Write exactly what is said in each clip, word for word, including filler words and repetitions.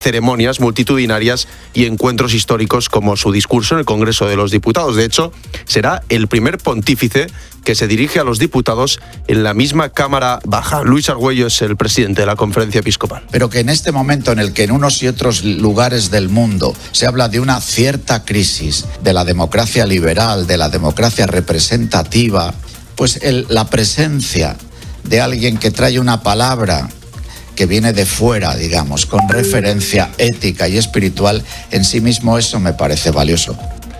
ceremonias multitudinarias y encuentros históricos como su discurso en el Congreso de los Diputados. De hecho, será el primer pontífice que se dirige a los diputados en la misma Cámara Baja. Luis Argüello es el presidente de la Conferencia Episcopal. Pero que en este momento en el que en unos y otros lugares del mundo se habla de una cierta crisis de la democracia liberal, de la democracia representativa, pues el, la presencia de alguien que trae una palabra que viene de fuera, digamos, con referencia ética y espiritual, en sí mismo eso me parece valioso.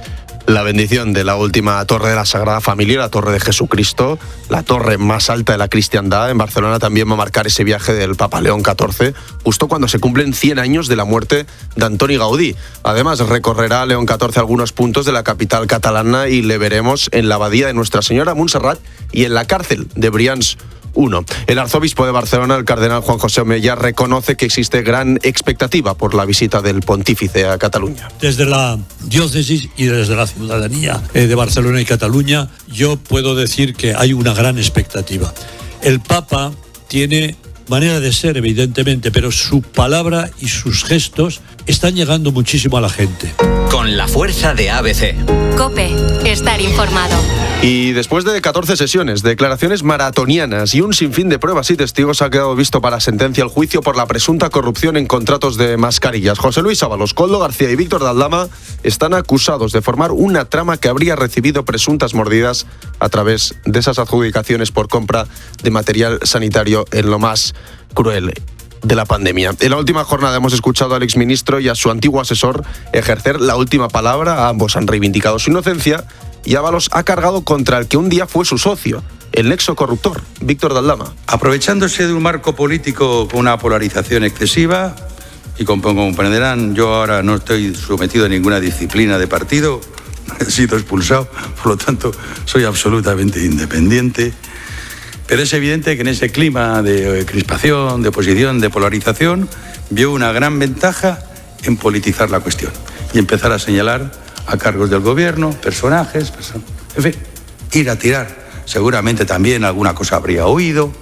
La bendición de la última torre de la Sagrada Familia, la Torre de Jesucristo, la torre más alta de la cristiandad en Barcelona, también va a marcar ese viaje del Papa León catorce, justo cuando se cumplen cien años de la muerte de Antoni Gaudí. Además, recorrerá León catorce algunos puntos de la capital catalana y le veremos en la abadía de Nuestra Señora Montserrat y en la cárcel de Brians uno. El arzobispo de Barcelona, el cardenal Juan José Omella, reconoce que existe gran expectativa por la visita del pontífice a Cataluña. Desde la diócesis y desde la ciudadanía de Barcelona y Cataluña, yo puedo decir que hay una gran expectativa. El Papa tiene manera de ser, evidentemente, pero su palabra y sus gestos están llegando muchísimo a la gente. Con la fuerza de A B C. COPE, estar informado. Y después de catorce sesiones, declaraciones maratonianas y un sinfín de pruebas y testigos, ha quedado visto para sentencia el juicio por la presunta corrupción en contratos de mascarillas. José Luis Ábalos, Koldo García y Víctor de Aldama están acusados de formar una trama que habría recibido presuntas mordidas a través de esas adjudicaciones por compra de material sanitario en lo más cruel de la pandemia. En la última jornada hemos escuchado al exministro y a su antiguo asesor ejercer la última palabra. Ambos han reivindicado su inocencia y Ábalos ha cargado contra el que un día fue su socio, el nexo corruptor, Víctor de Aldama. Aprovechándose de un marco político con una polarización excesiva, y como comprenderán, yo ahora no estoy sometido a ninguna disciplina de partido, he sido expulsado, por lo tanto soy absolutamente independiente. Pero es evidente que en ese clima de crispación, de oposición, de polarización, vio una gran ventaja en politizar la cuestión y empezar a señalar a cargos del gobierno, personajes, person- en fin, ir a tirar. Seguramente también alguna cosa habría oído.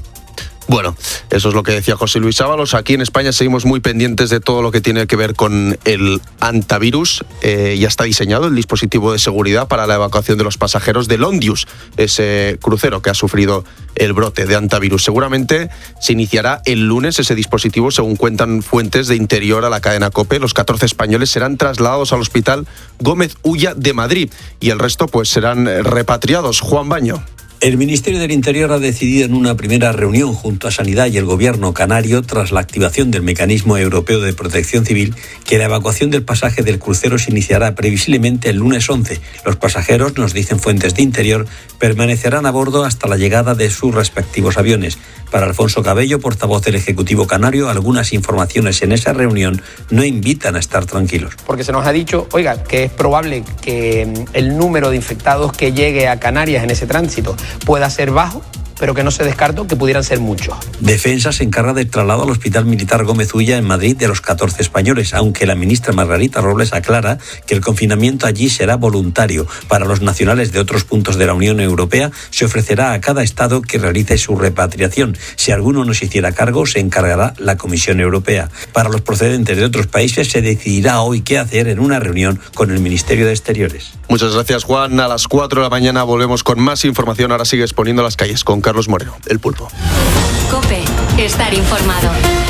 Bueno, eso es lo que decía José Luis Ábalos. Aquí en España seguimos muy pendientes de todo lo que tiene que ver con el antivirus. Eh, ya está diseñado el dispositivo de seguridad para la evacuación de los pasajeros del Ondius, ese crucero que ha sufrido el brote de antivirus. Seguramente se iniciará el lunes ese dispositivo, según cuentan fuentes de Interior a la cadena COPE. Los catorce españoles serán trasladados al Hospital Gómez Ulla de Madrid y el resto pues serán repatriados. Juan Baño. El Ministerio del Interior ha decidido en una primera reunión junto a Sanidad y el Gobierno canario, tras la activación del Mecanismo Europeo de Protección Civil, que la evacuación del pasaje del crucero se iniciará previsiblemente el lunes once. Los pasajeros, nos dicen fuentes de Interior, permanecerán a bordo hasta la llegada de sus respectivos aviones. Para Alfonso Cabello, portavoz del Ejecutivo canario, algunas informaciones en esa reunión no invitan a estar tranquilos. Porque se nos ha dicho, oiga, que es probable que el número de infectados que llegue a Canarias en ese tránsito pueda ser bajo, pero que no se descartó que pudieran ser muchos. Defensa se encarga del traslado al Hospital Militar Gómez Ulla en Madrid de los catorce españoles, aunque la ministra Margarita Robles aclara que el confinamiento allí será voluntario. Para los nacionales de otros puntos de la Unión Europea se ofrecerá a cada estado que realice su repatriación. Si alguno no se hiciera cargo, se encargará la Comisión Europea. Para los procedentes de otros países se decidirá hoy qué hacer en una reunión con el Ministerio de Exteriores. Muchas gracias, Juan. A las cuatro de la mañana volvemos con más información. Ahora sigues poniendo las calles con Carlos Moreno, El Pulpo. COPE, estar informado.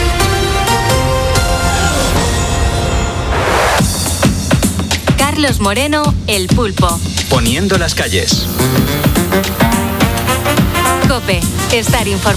Carlos Moreno, El Pulpo. Poniendo las calles. COPE, estar informado.